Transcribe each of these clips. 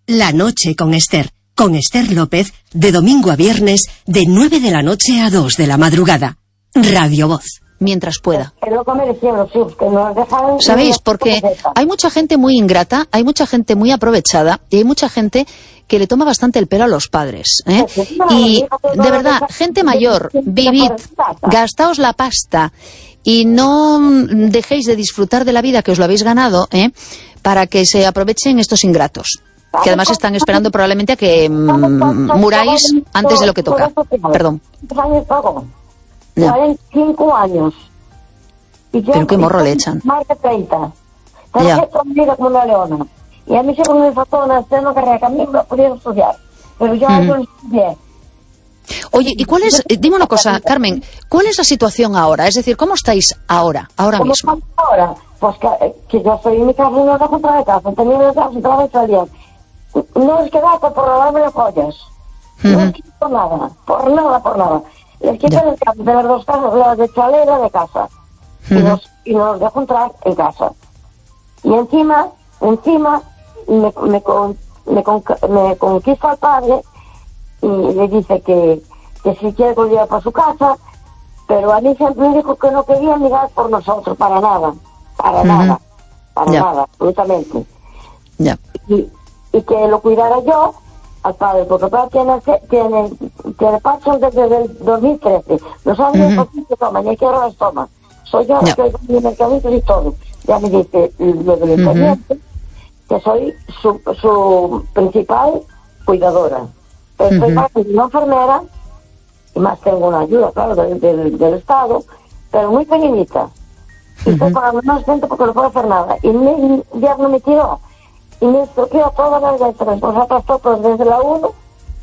La noche con Esther López, de domingo a viernes, de 9 de la noche a 2 de la madrugada. Radio Voz. Mientras pueda. ¿Sabéis? Porque hay mucha gente muy ingrata, hay mucha gente muy aprovechada y hay mucha gente que le toma bastante el pelo a los padres, ¿eh? Y de verdad, gente mayor, vivid, gastaos la pasta y no dejéis de disfrutar de la vida que os lo habéis ganado, para que se aprovechen estos ingratos, que además están esperando probablemente a que muráis antes de lo que toca. Perdón. Ya. 5 años. Y pero qué morro le echan. Más de 30. Estaba conmigo como una leona. Y a mí siempre me faltó una externa carrera que a mí no podía estudiar. Pero yo no estudié. Oye, ¿y cuál es, dime una cosa, Carmen, cuál es la situación ahora? Es decir, ¿cómo estáis ahora mismo? Ahora, pues que yo estoy en mi casa y no dejo entrar de casa. Tenía una casa y trabajo día. No es que da por robarme las joyas. No es que por nada. Por nada. Les quitan el campo de las dos casas, la de chalet y la de casa. Y nos dejo entrar en casa. Y encima me conquista al padre y le dice que si quiere volver para su casa, pero a mí siempre me dijo que no quería mirar por nosotros, para nada, absolutamente. Y que lo cuidara yo al padre, porque el padre tiene Parkinson desde el 2013. No sabe por qué toma, ni qué horas toma. Soy yo la que doy medicamentos y todo. Ya me dice lo del intendente, que soy su principal cuidadora. Pero soy una enfermera, y más tengo una ayuda, claro, del Estado, pero muy pequeñita. Y estoy pagando más gente porque no puedo hacer nada. Y mi invierno me tiró. Y me estropeó todas las letras, pues aplastó todas desde la 1,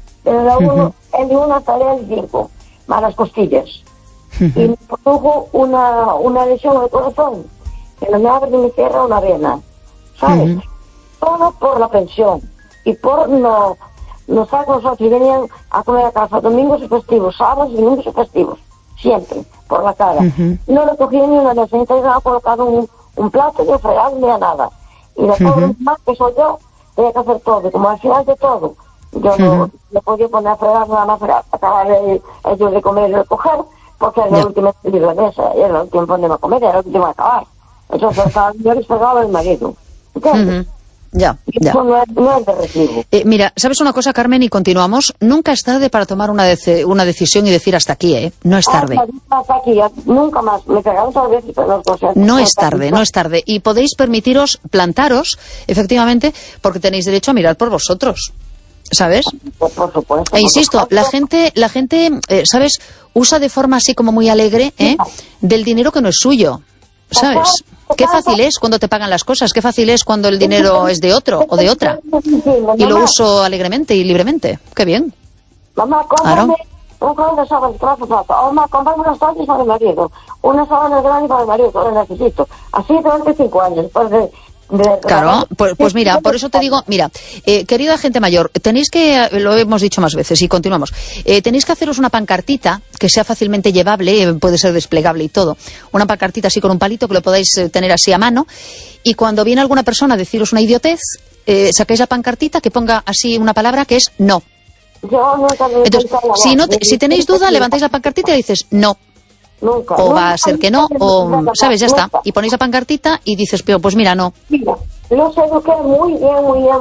L1 hasta el L5, más las costillas. Y me produjo una lesión del corazón, que no me abre ni me cierra una vena, ¿sabes? Todo por la pensión, y por no estar con nosotros, y venían a comer a casa domingos y festivos, sábados y domingos y festivos, siempre, por la cara. No le cogía ni una vez, entonces me ha colocado un plato de fregado ni a nada. Y la pobre más que soy yo, tenía que hacer todo. Y como al final de todo, yo no podía poner a fregar nada más, acabar ellos de comer y de coger, porque era la última de la mesa, era el último ponerme a comer, era el último a acabar. Entonces yo les fregaba el marido. ¿Entiendes? Eso no es de recibo. Mira, ¿sabes una cosa, Carmen? Y continuamos. Nunca es tarde para tomar una decisión y decir hasta aquí, ¿eh? No es tarde. Hasta aquí, nunca más. Me pegaron todas veces, pero no es tarde. Y podéis permitiros plantaros, efectivamente, porque tenéis derecho a mirar por vosotros. ¿Sabes? Por supuesto. E insisto, la gente, ¿sabes? Usa de forma así como muy alegre, del dinero que no es suyo. ¿Sabes? Qué fácil es cuando te pagan las cosas, qué fácil es cuando el dinero es de otro o de otra. Y lo uso alegremente y libremente. Qué bien. Mamá, cómprame un color de sábana o mamá, cómprame unas toallas para el marido, unas sábanas grandes para el marido, que lo necesito. Así durante 5 años, después de Claro, pues mira, por eso te digo, mira, querida gente mayor, tenéis que, lo hemos dicho más veces y continuamos, tenéis que haceros una pancartita que sea fácilmente llevable, puede ser desplegable y todo, una pancartita así con un palito que lo podáis tener así a mano, y cuando viene alguna persona a deciros una idiotez, sacáis la pancartita que ponga así una palabra que es no. Entonces, si tenéis duda, levantáis la pancartita y dices no. Nunca. O va a ser que no, o, ¿sabes? Ya está. Y ponéis la pancartita y dices, pero pues mira, no. Mira, lo sé eduqué muy bien,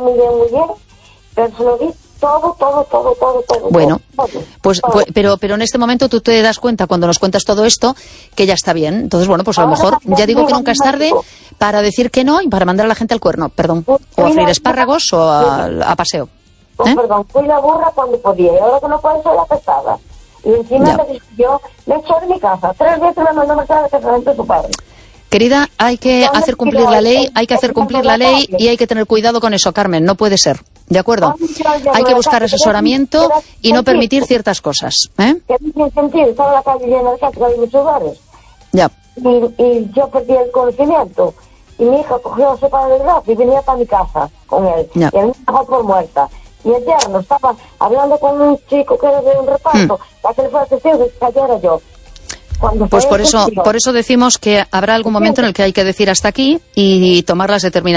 pero se lo di todo. Bueno, pues pero en este momento tú te das cuenta, cuando nos cuentas todo esto, que ya está bien. Entonces, bueno, pues a lo mejor, ya digo que nunca es tarde para decir que no y para mandar a la gente al cuerno, perdón. O a freír espárragos o a paseo. Perdón, fui la burra cuando podía, y ahora que no puedo soy la pesada. Y encima me echó de mi casa. 3 veces me mandó a marchar de casamiento de su padre. Querida, hay que hacer cumplir la ley, y hay que tener cuidado con eso, Carmen, no puede ser, ¿de acuerdo? Hay que buscar asesoramiento y no permitir ciertas cosas, Que sin sentido, estaba la calle llena de gente, que hay muchos bares. Ya. Y yo perdí el conocimiento, y mi hija cogió a su padre del brazo y venía para mi casa con él, y él me dejó por muerta. Y el yerno estaba hablando con un chico que era de un reparto, para que le fuera testigo de que cayera yo. Pues por eso decimos que habrá algún momento en el que hay que decir hasta aquí y tomar las determinaciones.